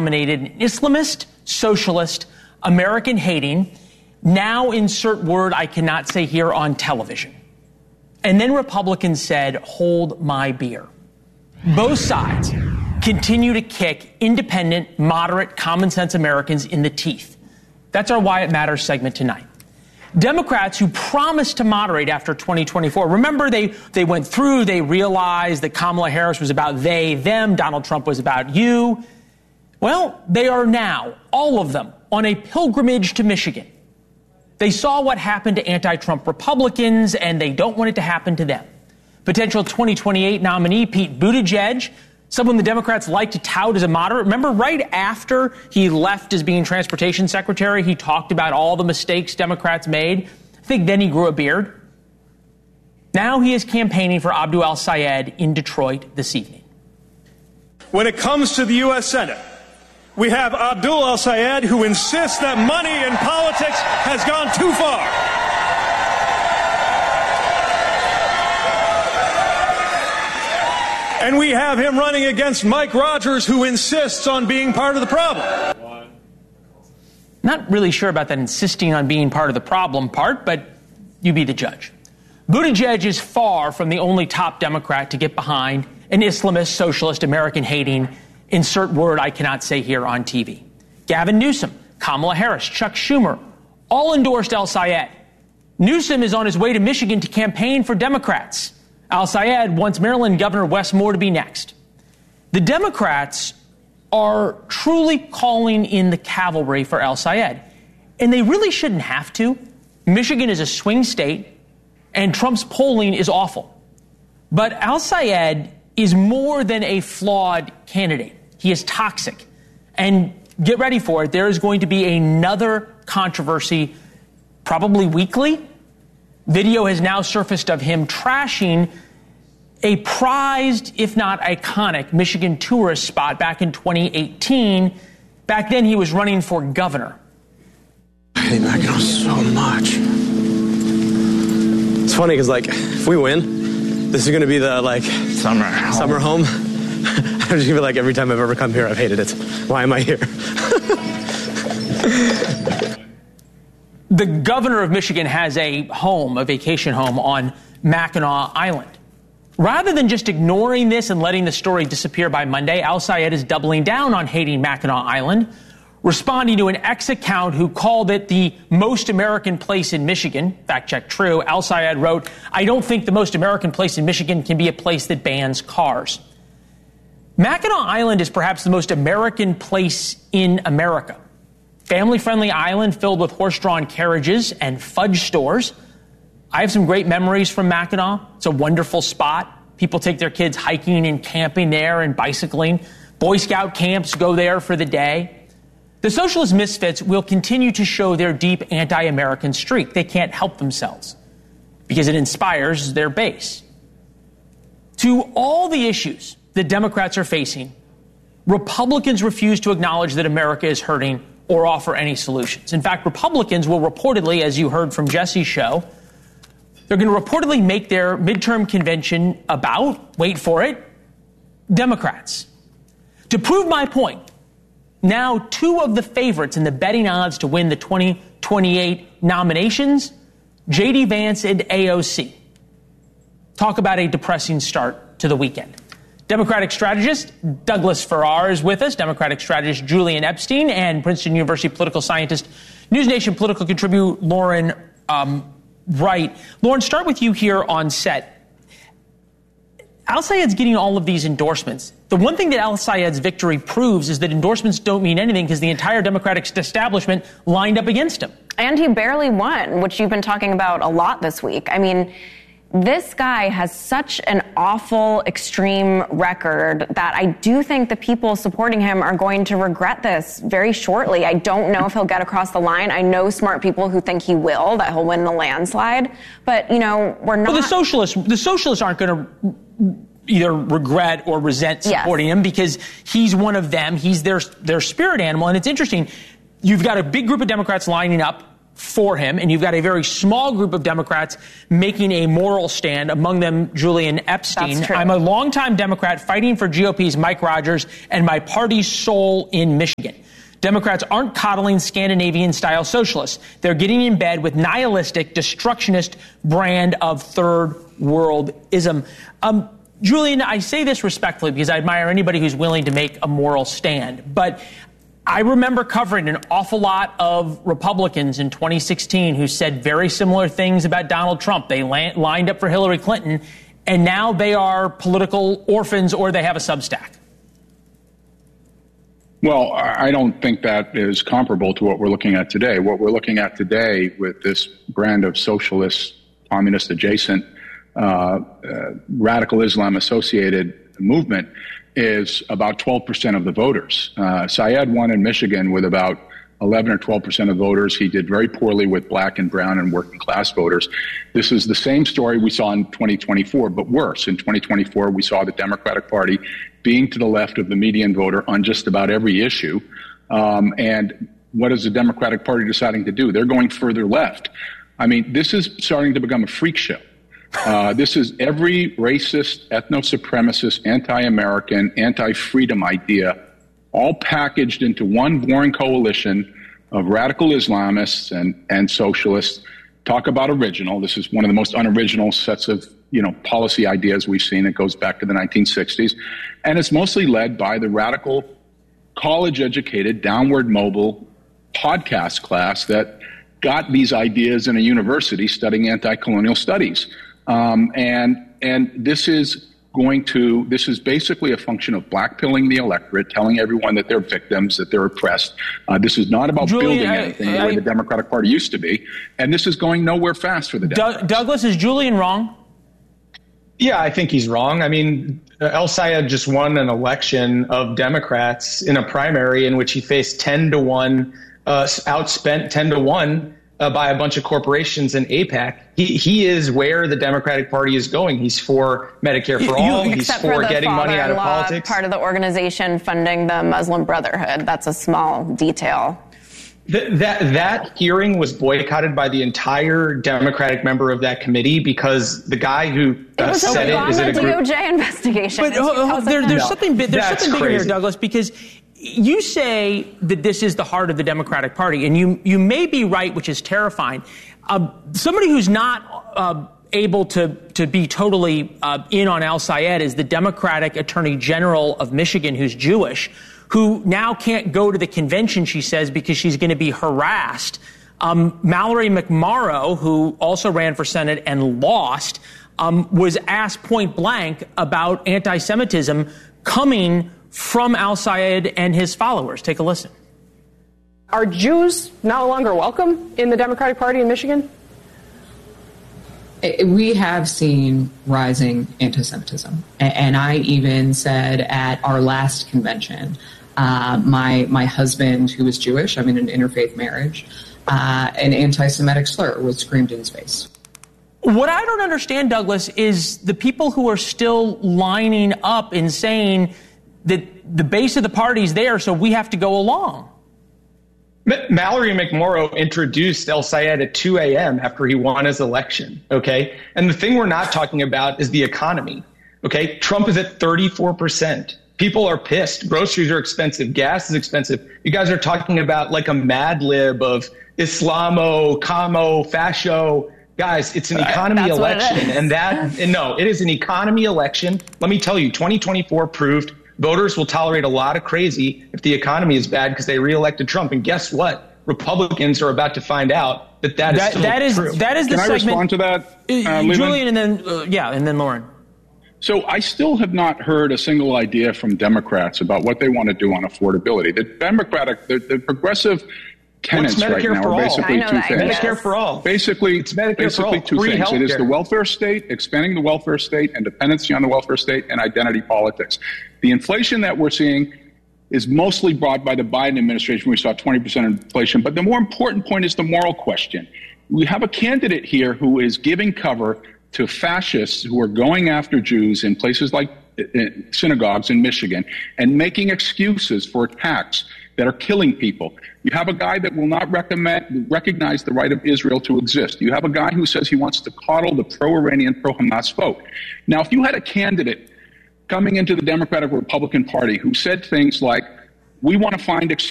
nominated an Islamist, socialist, American-hating, now insert word I cannot say here on television. And then Republicans said, hold my beer. Both sides continue to kick independent, moderate, common-sense Americans in the teeth. That's our Why It Matters segment tonight. Democrats who promised to moderate after 2024. Remember, they went through, they realized that Kamala Harris was about they, them, Donald Trump was about you. Well, they are now, all of them, on a pilgrimage to Michigan. They saw what happened to anti-Trump Republicans, and they don't want it to happen to them. Potential 2028 nominee Pete Buttigieg, someone the Democrats like to tout as a moderate. Remember, right after he left as being transportation secretary, he talked about all the mistakes Democrats made. I think then he grew a beard. Now he is campaigning for Abdul El-Sayed in Detroit this evening. When it comes to the U.S. Senate, we have Abdul El-Sayed, who insists that money in politics has gone too far. And we have him running against Mike Rogers, who insists on being part of the problem. Not really sure about that insisting on being part of the problem part, but you be the judge. Buttigieg is far from the only top Democrat to get behind an Islamist, socialist, American-hating, insert word I cannot say here on TV. Gavin Newsom, Kamala Harris, Chuck Schumer, all endorsed El-Sayed. Newsom is on his way to Michigan to campaign for Democrats. El-Sayed wants Maryland Governor Wes Moore to be next. The Democrats are truly calling in the cavalry for El-Sayed, and they really shouldn't have to. Michigan is a swing state, and Trump's polling is awful. But El-Sayed is more than a flawed candidate. He is toxic. And get ready for it. There is going to be another controversy, probably weekly. Video has now surfaced of him trashing a prized, if not iconic, Michigan tourist spot back in 2018. Back then, he was running for governor. I hate Mackinac so much. It's funny because, if we win, this is going to be the, summer home. I'm just going to be every time I've ever come here, I've hated it. Why am I here? The governor of Michigan has a vacation home on Mackinac Island. Rather than just ignoring this and letting the story disappear by Monday, El-Sayed is doubling down on hating Mackinac Island, responding to an ex account who called it the most American place in Michigan. Fact check true. El-Sayed wrote, "I don't think the most American place in Michigan can be a place that bans cars." Mackinac Island is perhaps the most American place in America. Family-friendly island filled with horse-drawn carriages and fudge stores. I have some great memories from Mackinac. It's a wonderful spot. People take their kids hiking and camping there and bicycling. Boy Scout camps go there for the day. The socialist misfits will continue to show their deep anti-American streak. They can't help themselves because it inspires their base. To all the issues that Democrats are facing, Republicans refuse to acknowledge that America is hurting or offer any solutions. In fact, Republicans will reportedly, as you heard from Jesse's show, they're going to reportedly make their midterm convention about, wait for it, Democrats. To prove my point, now two of the favorites in the betting odds to win the 2028 nominations, J.D. Vance and AOC. Talk about a depressing start to the weekend. Democratic strategist Douglas Farrar is with us, Democratic strategist Julian Epstein, and Princeton University political scientist, News Nation political contributor Lauren Wright. Lauren, start with you here on set. El-Sayed's getting all of these endorsements. The one thing that El-Sayed's victory proves is that endorsements don't mean anything because the entire Democratic establishment lined up against him. And he barely won, which you've been talking about a lot this week. I mean, this guy has such an awful, extreme record that I do think the people supporting him are going to regret this very shortly. I don't know if he'll get across the line. I know smart people who think he will, that he'll win in a landslide. But, we're not... Well, the socialists aren't going to either regret or resent supporting him because he's one of them. He's their spirit animal. And it's interesting. You've got a big group of Democrats lining up for him, and you've got a very small group of Democrats making a moral stand, among them Julian Epstein. That's true. I'm a longtime Democrat fighting for GOP's Mike Rogers and my party's soul in Michigan. Democrats aren't coddling Scandinavian-style socialists. They're getting in bed with nihilistic, destructionist brand of third worldism. Julian, I say this respectfully because I admire anybody who's willing to make a moral stand, but I remember covering an awful lot of Republicans in 2016 who said very similar things about Donald Trump. They lined up for Hillary Clinton, and now they are political orphans or they have a Substack. Well, I don't think that is comparable to what we're looking at today. What we're looking at today with this brand of socialist, communist adjacent, radical Islam associated movement is about 12% of the voters. Syed won in Michigan with about 11 or 12% of voters. He did very poorly with black and brown and working class voters. This is the same story we saw in 2024, but worse. In 2024, we saw the Democratic Party being to the left of the median voter on just about every issue. And what is the Democratic Party deciding to do? They're going further left. I mean, this is starting to become a freak show. This is every racist, ethno-supremacist, anti-American, anti-freedom idea all packaged into one boring coalition of radical Islamists and socialists. Talk about original. This is one of the most unoriginal sets of, policy ideas we've seen. It goes back to the 1960s. And it's mostly led by the radical, college-educated, downward mobile podcast class that got these ideas in a university studying anti-colonial studies. And this is basically a function of blackpilling the electorate, telling everyone that they're victims, that they're oppressed. This is not about building anything the way the Democratic Party used to be. And this is going nowhere fast for the Democrats. Douglas, is Julian wrong? Yeah, I think he's wrong. I mean, El Sayed just won an election of Democrats in a primary in which he faced 10-1, outspent 10-1. By a bunch of corporations in AIPAC. He is where the Democratic Party is going. He's for Medicare for all. He's for getting money out of politics. Part of the organization funding the Muslim Brotherhood. That's a small detail. That hearing was boycotted by the entire Democratic member of that committee because the guy who said it is in a group. DOJ investigation. But there's something bigger here, Douglas, because you say that this is the heart of the Democratic Party, and you may be right, which is terrifying. Somebody who's not able to be totally in on Al Sayed is the Democratic Attorney General of Michigan, who's Jewish, who now can't go to the convention, she says, because she's going to be harassed. Mallory McMorrow, who also ran for Senate and lost, was asked point blank about anti-Semitism coming from Al Sayed and his followers. Take a listen. Are Jews no longer welcome in the Democratic Party in Michigan? We have seen rising anti-Semitism. And I even said at our last convention, my husband, who is Jewish, I'm in an interfaith marriage, an anti-Semitic slur was screamed in his face. What I don't understand, Douglas, is the people who are still lining up and saying that the base of the party's there, so we have to go along. Mallory McMorrow introduced El Sayed at 2 a.m. after he won his election, okay? And the thing we're not talking about is the economy, okay? Trump is at 34%. People are pissed. Groceries are expensive. Gas is expensive. You guys are talking about like a Mad Lib of Islamo, Camo, Fascio. Guys, it's an economy election. It is an economy election. Let me tell you, 2024 proved voters will tolerate a lot of crazy if the economy is bad because they reelected Trump. And guess what? Republicans are about to find out that is true. That is the Can segment. I respond to that, Julian, and then Lauren. So I still have not heard a single idea from Democrats about what they want to do on affordability. The progressive tenants right now are basically two things. Medicare for all. Basically two things. It is the welfare state, expanding the welfare state, and dependency on the welfare state, and identity politics. The inflation that we're seeing is mostly brought by the Biden administration. We saw 20% inflation. But the more important point is the moral question. We have a candidate here who is giving cover to fascists who are going after Jews in places like synagogues in Michigan and making excuses for attacks that are killing people. You have a guy that will not recognize the right of Israel to exist. You have a guy who says he wants to coddle the pro-Iranian, pro-Hamas vote. Now, if you had a candidate coming into the Democratic Republican Party who said things like, we want to find